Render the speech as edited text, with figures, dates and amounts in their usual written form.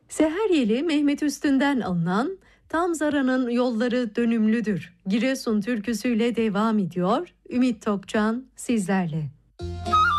Seheryeli Mehmet Üstün'den alınan Tam Zara'nın yolları dönümlüdür Giresun türküsüyle devam ediyor. Ümit Tokcan sizlerle.